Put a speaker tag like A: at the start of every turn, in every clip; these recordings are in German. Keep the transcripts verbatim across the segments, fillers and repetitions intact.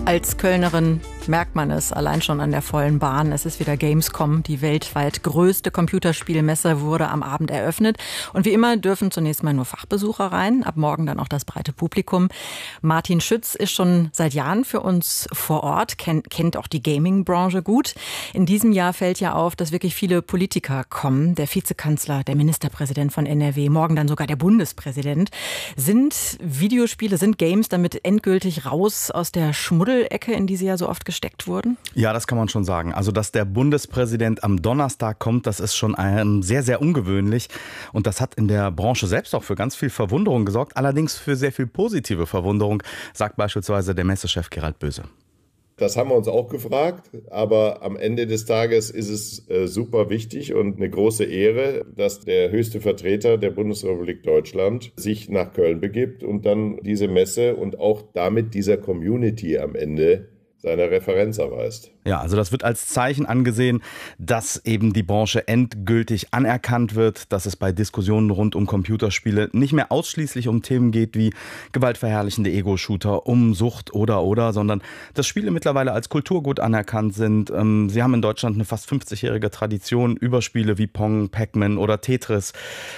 A: Als Kölnerin merkt man es allein schon an der vollen Bahn. Es ist wieder Gamescom. Die weltweit größte Computerspielmesse wurde am Abend eröffnet. Und wie immer dürfen zunächst mal nur Fachbesucher rein, ab morgen dann auch das breite Publikum. Martin Schütz ist schon seit Jahren für uns vor Ort, kennt, kennt auch die Gaming-Branche gut. In diesem Jahr fällt ja auf, dass wirklich viele Politiker kommen. Der Vizekanzler, der Ministerpräsident von N R W, morgen dann sogar der Bundespräsident. Sind Videospiele, sind Games damit endgültig raus aus der Schmuddelecke, in die sie ja so oft gesteckt wurden?
B: Ja, das kann man schon sagen. Also, dass der Bundespräsident am Donnerstag kommt, das ist schon ähm, sehr, sehr ungewöhnlich. Und das hat in der Branche selbst auch für ganz viel Verwunderung gesorgt. Allerdings für sehr viel positive Verwunderung, sagt beispielsweise der Messechef Gerald Böse.
C: Das haben wir uns auch gefragt, aber am Ende des Tages ist es äh, super wichtig und eine große Ehre, dass der höchste Vertreter der Bundesrepublik Deutschland sich nach Köln begibt und dann diese Messe und auch damit dieser Community am Ende seine Referenz erweist.
B: Ja, also das wird als Zeichen angesehen, dass eben die Branche endgültig anerkannt wird, dass es bei Diskussionen rund um Computerspiele nicht mehr ausschließlich um Themen geht wie gewaltverherrlichende Ego-Shooter, um Sucht oder oder, sondern dass Spiele mittlerweile als Kulturgut anerkannt sind. Sie haben in Deutschland eine fast fünfzigjährige Tradition über Spiele wie Pong, Pac-Man oder Tetris.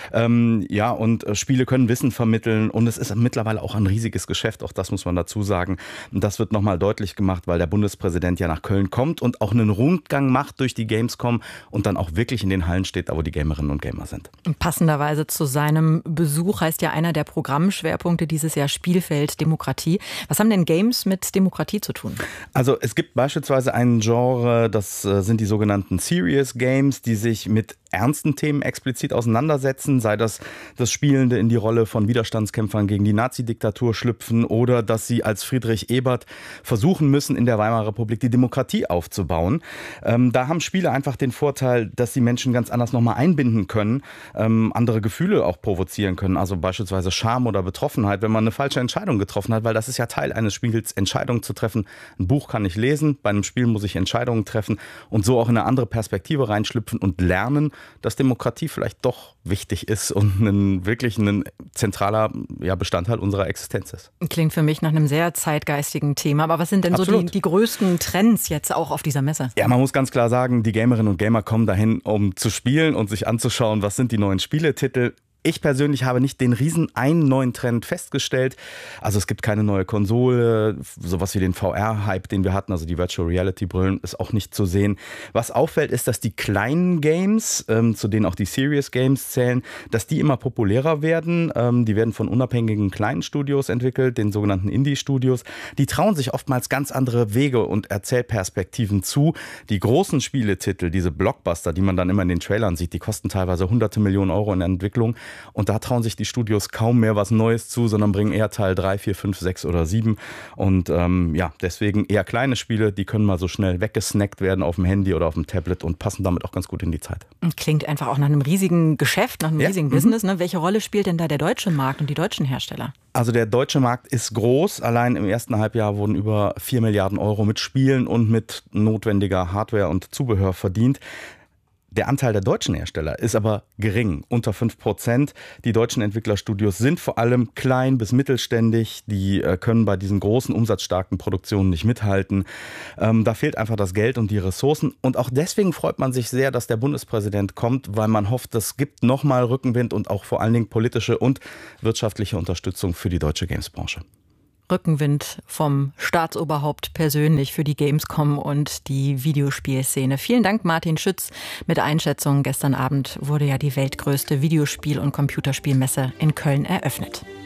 B: Ja, und Spiele können Wissen vermitteln und es ist mittlerweile auch ein riesiges Geschäft, auch das muss man dazu sagen. Und das wird nochmal deutlich gemacht, weil der Bundespräsident ja nach Köln kommt. kommt und auch einen Rundgang macht durch die Gamescom und dann auch wirklich in den Hallen steht, da wo die Gamerinnen und Gamer sind.
A: Passenderweise zu seinem Besuch heißt ja einer der Programmschwerpunkte dieses Jahr Spielfeld Demokratie. Was haben denn Games mit Demokratie zu tun?
B: Also es gibt beispielsweise ein Genre, das sind die sogenannten Serious Games, die sich mit ernsten Themen explizit auseinandersetzen, sei das das Spielende in die Rolle von Widerstandskämpfern gegen die Nazi-Diktatur schlüpfen oder dass sie als Friedrich Ebert versuchen müssen, in der Weimarer Republik die Demokratie aufzubauen. Ähm, da haben Spiele einfach den Vorteil, dass sie Menschen ganz anders nochmal einbinden können, ähm, andere Gefühle auch provozieren können, also beispielsweise Scham oder Betroffenheit, wenn man eine falsche Entscheidung getroffen hat, weil das ist ja Teil eines Spiels, Entscheidungen zu treffen. Ein Buch kann ich lesen, bei einem Spiel muss ich Entscheidungen treffen und so auch in eine andere Perspektive reinschlüpfen und lernen, dass Demokratie vielleicht doch wichtig ist und ein, wirklich ein zentraler ja, Bestandteil unserer Existenz ist.
A: Klingt für mich nach einem sehr zeitgeistigen Thema. Aber was sind denn Absolut. so die, die größten Trends jetzt auch auf dieser Messe?
B: Ja, man muss ganz klar sagen, die Gamerinnen und Gamer kommen dahin, um zu spielen und sich anzuschauen, was sind die neuen Spieletitel. Ich persönlich habe nicht den riesen einen neuen Trend festgestellt. Also es gibt keine neue Konsole, sowas wie den V R-Hype, den wir hatten, also die Virtual Reality-Brillen, ist auch nicht zu sehen. Was auffällt, ist, dass die kleinen Games, ähm, zu denen auch die Serious Games zählen, dass die immer populärer werden. Ähm, die werden von unabhängigen kleinen Studios entwickelt, den sogenannten Indie-Studios. Die trauen sich oftmals ganz andere Wege und Erzählperspektiven zu. Die großen Spieletitel, diese Blockbuster, die man dann immer in den Trailern sieht, die kosten teilweise hunderte Millionen Euro in der Entwicklung. Und da trauen sich die Studios kaum mehr was Neues zu, sondern bringen eher Teil drei, vier, fünf, sechs oder sieben. Und ähm, ja, deswegen eher kleine Spiele, die können mal so schnell weggesnackt werden auf dem Handy oder auf dem Tablet und passen damit auch ganz gut in die Zeit.
A: Klingt einfach auch nach einem riesigen Geschäft, nach einem ja. riesigen mhm. Business. Ne? Welche Rolle spielt denn da der deutsche Markt und die deutschen Hersteller?
B: Also der deutsche Markt ist groß. Allein im ersten Halbjahr wurden über vier Milliarden Euro mit Spielen und mit notwendiger Hardware und Zubehör verdient. Der Anteil der deutschen Hersteller ist aber gering, unter fünf Prozent. Die deutschen Entwicklerstudios sind vor allem klein bis mittelständig. Die äh, können bei diesen großen, umsatzstarken Produktionen nicht mithalten. Ähm, da fehlt einfach das Geld und die Ressourcen. Und auch deswegen freut man sich sehr, dass der Bundespräsident kommt, weil man hofft, es gibt nochmal Rückenwind und auch vor allen Dingen politische und wirtschaftliche Unterstützung für die deutsche Gamesbranche.
A: Rückenwind vom Staatsoberhaupt persönlich für die Gamescom und die Videospielszene. Vielen Dank, Martin Schütz, mit Einschätzung. Gestern Abend wurde ja die weltgrößte Videospiel- und Computerspielmesse in Köln eröffnet.